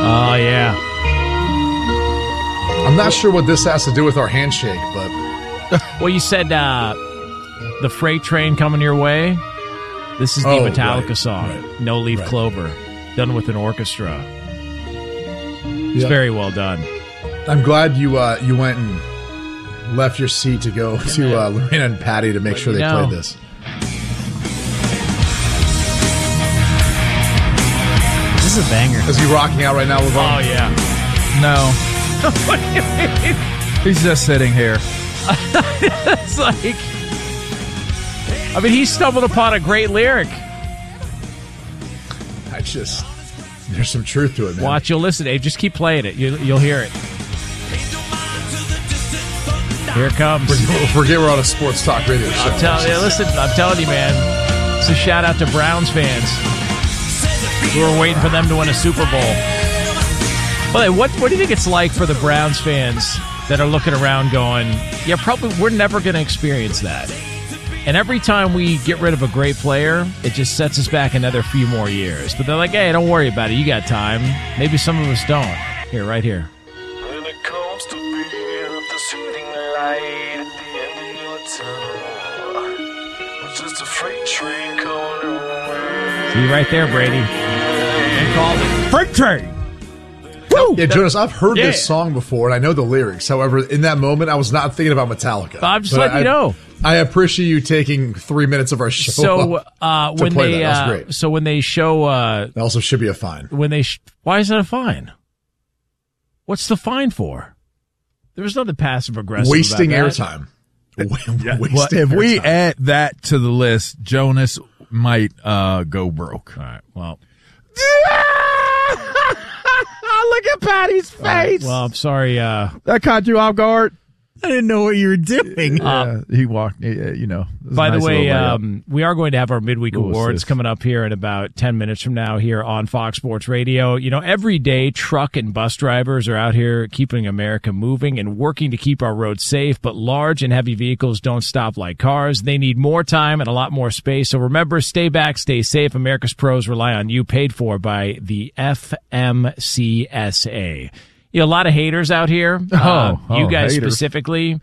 Oh, yeah. I'm not sure what this has to do with our handshake, but... Well, you said the freight train coming your way. This is the Metallica song, No Leaf Clover, done with an orchestra. It's very well done. I'm glad you went and left your seat to go to Lorena and Patty to make sure they played this. This is a banger. Is he rocking out right now, LeVar? Oh, yeah. No. What do you mean? He's just sitting here. It's like... I mean, he stumbled upon a great lyric. There's some truth to it, man. Watch, you'll listen, Dave. Just keep playing it. You'll hear it. Here it comes. Forget we're on a sports talk radio show. I'm telling you, man. It's a shout out to Browns fans. We were waiting for them to win a Super Bowl. But what do you think it's like for the Browns fans that are looking around going, yeah, probably we're never going to experience that. And every time we get rid of a great player, it just sets us back another few more years. But they're like, hey, don't worry about it. You got time. Maybe some of us don't. Here, right here. When it comes to being the soothing light at the end of your tunnel, it's just a freight train coming away. See, right there, Brady. And called it freight train. Woo! Yeah, Jonas, I've heard this song before, and I know the lyrics. However, in that moment, I was not thinking about Metallica. I'm just letting you know. I appreciate you taking 3 minutes of our show. So when they that was great. So when they show, that also should be a fine. Why is that a fine? What's the fine for? There's nothing passive aggressive. Wasting about airtime. If we add that to the list, Jonas might go broke. All right. Well. Look at Patty's face. Well, I'm sorry. That caught you off guard. I didn't know what you were doing. He walked, By the way, we are going to have our midweek awards coming up here in about 10 minutes from now here on Fox Sports Radio. You know, every day truck and bus drivers are out here keeping America moving and working to keep our roads safe, but large and heavy vehicles don't stop like cars. They need more time and a lot more space. So remember, stay back, stay safe. America's pros rely on you, paid for by the FMCSA. You know, a lot of haters out here. You guys haters. Specifically.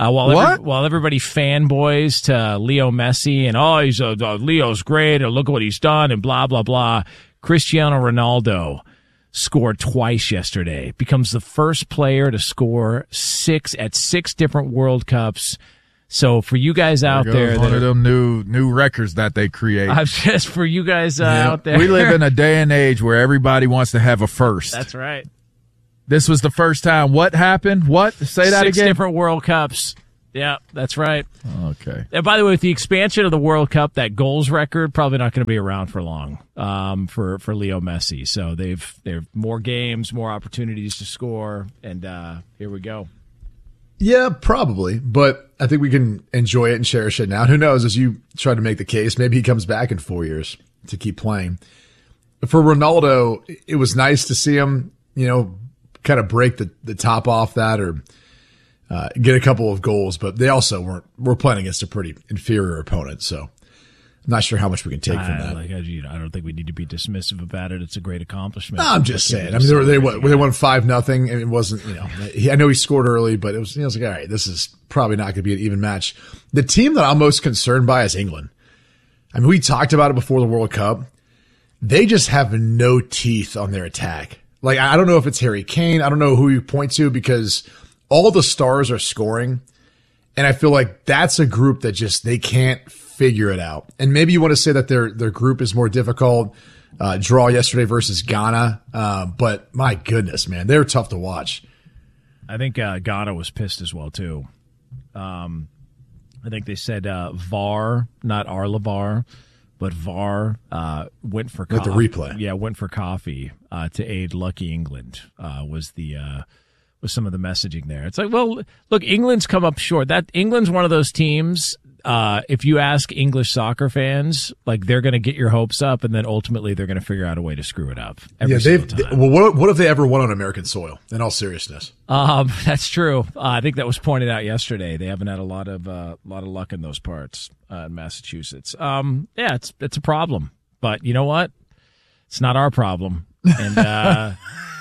While everybody fanboys to Leo Messi and, Leo's great, or look at what he's done, and blah, blah, blah. Cristiano Ronaldo scored twice yesterday. Becomes the first player to score at six different World Cups. So for you guys out there, one of them new records that they create. Just for you guys out there. We live in a day and age where everybody wants to have a first. That's right. This was the first time. What happened? What? Say that again. 6 different World Cups. Yeah, that's right. Okay. And by the way, with the expansion of the World Cup, that goals record probably not going to be around for long for Leo Messi. So they've more games, more opportunities to score, and here we go. Yeah, probably. But I think we can enjoy it and cherish it now. Who knows, as you try to make the case, maybe he comes back in 4 years to keep playing. For Ronaldo, it was nice to see him, kind of break the top off that or get a couple of goals, but they also were playing against a pretty inferior opponent. So I'm not sure how much we can take from that. I don't think we need to be dismissive about it. It's a great accomplishment. No, I'm just saying. I mean, they won 5-0, and it wasn't. I know he scored early, but it was. I was like, all right, this is probably not going to be an even match. The team that I'm most concerned by is England. I mean, we talked about it before the World Cup. They just have no teeth on their attack. Like, I don't know if it's Harry Kane. I don't know who you point to because all the stars are scoring. And I feel like that's a group that just, they can't figure it out. And maybe you want to say that their group is more difficult. Draw yesterday versus Ghana. But my goodness, man, they're tough to watch. I think Ghana was pissed as well, too. I think they said VAR, not Arlavar. But VAR went for coffee. With the replay. Yeah, went for coffee to aid Lucky England was some of the messaging there. It's like, well, look, England's come up short. England's one of those teams, if you ask English soccer fans, like they're going to get your hopes up and then ultimately they're going to figure out a way to screw it up every single time. What have they ever won on American soil, in all seriousness? That's true. I think that was pointed out yesterday. They haven't had a lot of luck in those parts. In Massachusetts. It's a problem. But you know what? It's not our problem. And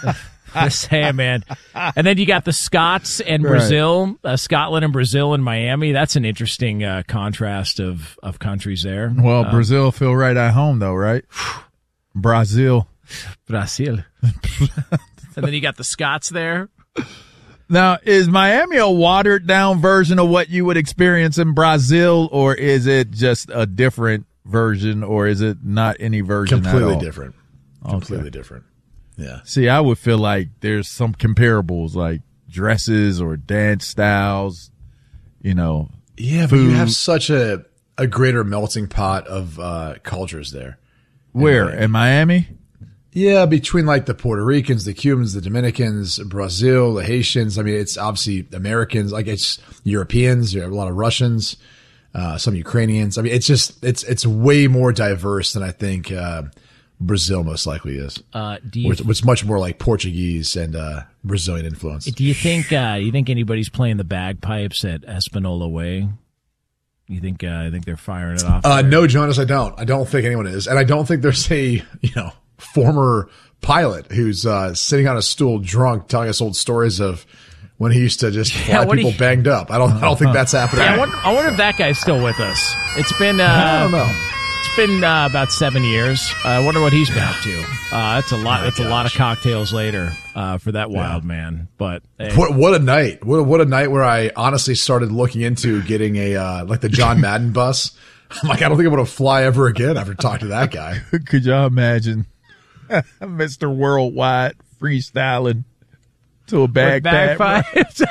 Just saying, man. And then you got the Scots and Brazil, Scotland and Brazil and Miami. That's an interesting contrast of countries there. Well, Brazil feel right at home, though, right? Brazil. And then you got the Scots there. Now, is Miami a watered-down version of what you would experience in Brazil, or is it just a different version, or is it not any version at all? Completely different. Completely different. Yeah. See, I would feel like there's some comparables, like dresses or dance styles, you know. Yeah, but you have such a greater melting pot of cultures there. Where? In Miami? Yeah, between like the Puerto Ricans, the Cubans, the Dominicans, Brazil, the Haitians. I mean, it's obviously Americans, like it's Europeans. You have a lot of Russians, some Ukrainians. I mean, it's way more diverse than I think Brazil most likely is. It's much more like Portuguese and Brazilian influence. Do you think anybody's playing the bagpipes at Espanola Way? You think they're firing it off? No, Jonas, I don't. I don't think anyone is, and I don't think there's a former pilot who's sitting on a stool drunk telling us old stories of when he used to just fly people banged up. I don't think that's happening. Yeah, I wonder if that guy's still with us. It's been I don't know. It's been about 7 years. I wonder what he's been up to. That's a lot. That's a lot of cocktails later for that wild man. But hey. What a night! What a night where I honestly started looking into getting a like the John Madden bus. I'm like, I don't think I'm going to fly ever again after talking to that guy. Could y'all imagine Mr. Worldwide freestyling to a bagpipes?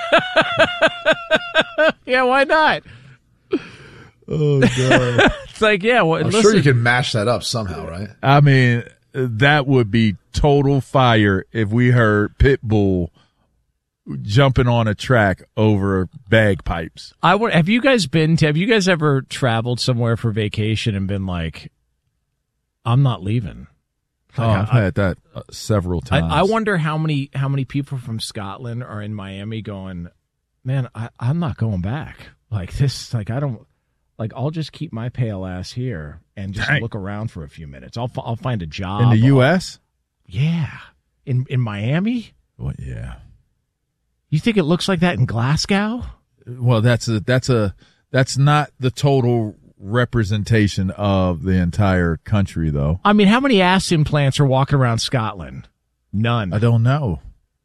Yeah, why not? Oh God! It's like, yeah. Well, I'm sure you can mash that up somehow, right? I mean, that would be total fire if we heard Pitbull jumping on a track over bagpipes. Have you guys ever traveled somewhere for vacation and been like, I'm not leaving? I've had that several times. I wonder how many people from Scotland are in Miami going, man, I'm not going back. Like this, like I don't. Like, I'll just keep my pale ass here and just look around for a few minutes. I'll find a job. In the U.S.? Yeah. In Miami? Well, yeah. You think it looks like that in Glasgow? Well, that's not the total representation of the entire country, though. I mean, how many ass implants are walking around Scotland? None. I don't know.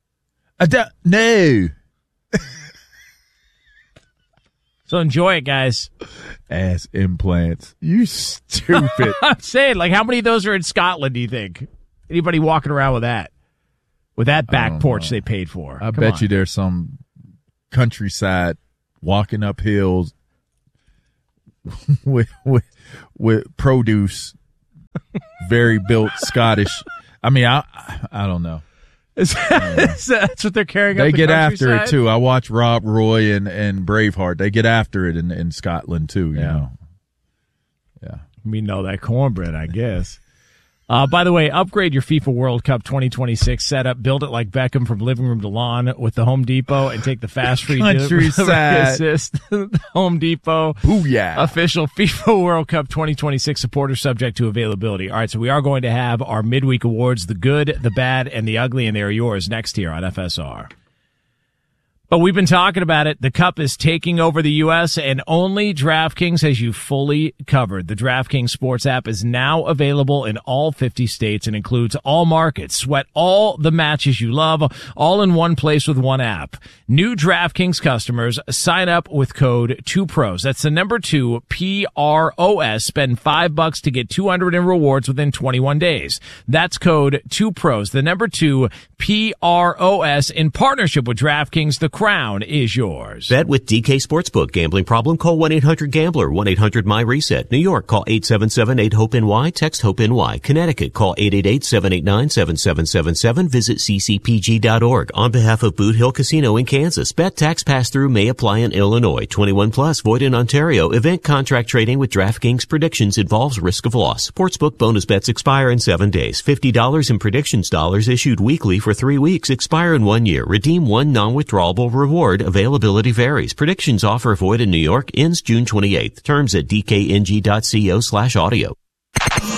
No. So enjoy it, guys. Ass implants. You stupid. I'm saying, like, how many of those are in Scotland, do you think? Anybody walking around with that? With that back porch they paid for? I bet you there's some countryside walking up hills with produce, very built Scottish. I mean, I don't know. That's what they're carrying up They the get after it, countryside? too. I watch Rob Roy and Braveheart. They get after it in Scotland, too, you know. Yeah. We know that cornbread, I guess. By the way, upgrade your FIFA World Cup 2026 setup. Build it like Beckham from living room to lawn with the Home Depot and take the fast free Countryside assist. Home Depot. Booyah. Official FIFA World Cup 2026 supporter subject to availability. All right, so we are going to have our midweek awards, the good, the bad, and the ugly, and they are yours next here on FSR. But we've been talking about it. The Cup is taking over the U.S., and only DraftKings has you fully covered. The DraftKings Sports app is now available in all 50 states and includes all markets. Sweat all the matches you love, all in one place with one app. New DraftKings customers sign up with code 2PROS. That's the number 2, P-R-O-S. Spend $5 to get $200 in rewards within 21 days. That's code 2PROS, the number 2, P-R-O-S, in partnership with DraftKings. The crown is yours. Bet with DK Sportsbook. Gambling problem? Call 1-800-GAMBLER. 1-800-MY-RESET. New York, call 877-8-HOPE-NY. Text HOPE-NY. Connecticut, call 888-789-7777. Visit ccpg.org. On behalf of Boot Hill Casino in Kansas, bet tax pass-through may apply in Illinois. 21 plus, void in Ontario. Event contract trading with DraftKings predictions involves risk of loss. Sportsbook bonus bets expire in 7 days. $50 in predictions dollars issued weekly for 3 weeks. Expire in 1 year. Redeem one non-withdrawable reward. Availability varies. Predictions offer void in New York. Ends June 28th. Terms at dkng.co/audio.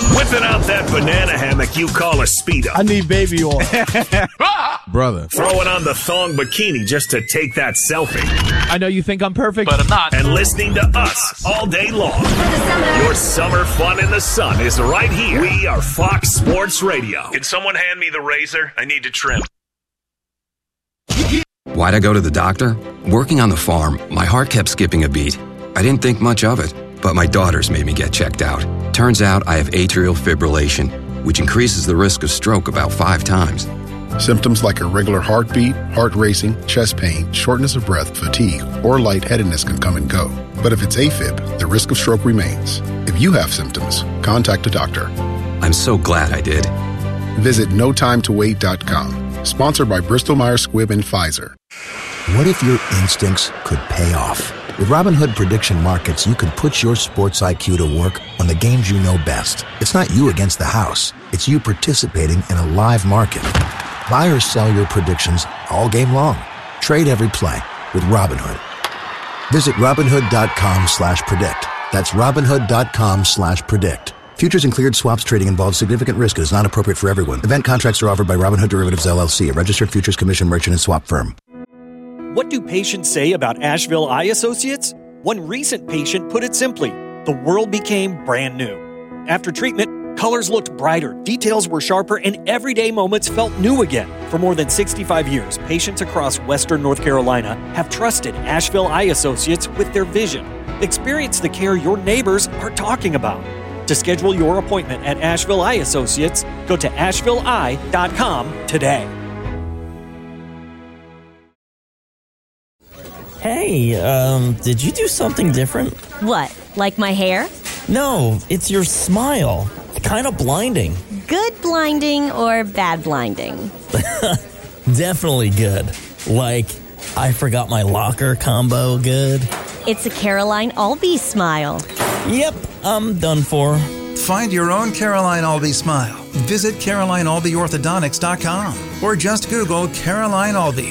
Whipping out that banana hammock you call a Speedo. I need baby oil. Brother. Throwing on the thong bikini just to take that selfie. I know you think I'm perfect, but I'm not. And listening to us all day long. Your summer fun in the sun is right here. We are Fox Sports Radio. Can someone hand me the razor? I need to trim. Why'd I go to the doctor? Working on the farm, my heart kept skipping a beat. I didn't think much of it, but my daughters made me get checked out. Turns out I have atrial fibrillation, which increases the risk of stroke about 5 times. Symptoms like irregular heartbeat, heart racing, chest pain, shortness of breath, fatigue, or lightheadedness can come and go. But if it's AFib, the risk of stroke remains. If you have symptoms, contact a doctor. I'm so glad I did. Visit notimetowait.com. Sponsored by Bristol-Myers Squibb and Pfizer. What if your instincts could pay off? With Robinhood Prediction Markets, you can put your sports IQ to work on the games you know best. It's not you against the house. It's you participating in a live market. Buy or sell your predictions all game long. Trade every play with Robinhood. Visit Robinhood.com/predict. That's Robinhood.com/predict. Futures and cleared swaps trading involves significant risk and is not appropriate for everyone. Event contracts are offered by Robinhood Derivatives LLC, a registered futures commission merchant and swap firm. What do patients say about Asheville Eye Associates? One recent patient put it simply, the world became brand new. After treatment, colors looked brighter, details were sharper, and everyday moments felt new again. For more than 65 years, patients across Western North Carolina have trusted Asheville Eye Associates with their vision. Experience the care your neighbors are talking about. To schedule your appointment at Asheville Eye Associates, go to ashevilleeye.com today. Hey, did you do something different? What, like my hair? No, it's your smile. Kind of blinding. Good blinding or bad blinding? Definitely good. Like, I forgot my locker combo good. It's a Caroline Albee smile. Yep, I'm done for. Find your own Caroline Albee smile. Visit CarolineAlbeeOrthodontics.com or just Google Caroline Albee.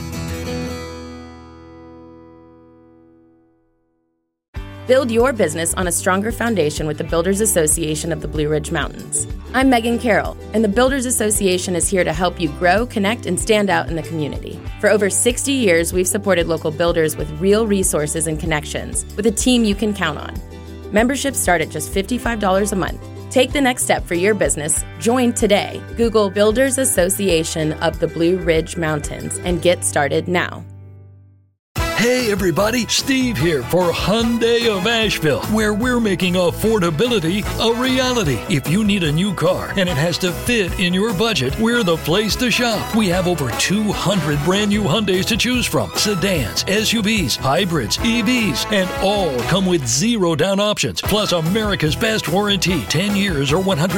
Build your business on a stronger foundation with the Builders Association of the Blue Ridge Mountains. I'm Megan Carroll, and the Builders Association is here to help you grow, connect, and stand out in the community. For over 60 years, we've supported local builders with real resources and connections, with a team you can count on. Memberships start at just $55 a month. Take the next step for your business. Join today. Google Builders Association of the Blue Ridge Mountains and get started now. Hey everybody, Steve here for Hyundai of Asheville, where we're making affordability a reality. If you need a new car and it has to fit in your budget, we're the place to shop. We have over 200 brand new Hyundais to choose from. Sedans, SUVs, hybrids, EVs, and all come with 0 down options. Plus America's best warranty, 10 years or 100